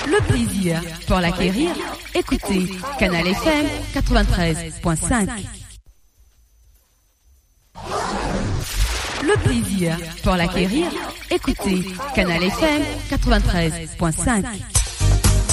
Le plaisir pour l'acquérir, écoutez Canal FM 93.5. Le plaisir pour l'acquérir, écoutez Canal FM 93.5.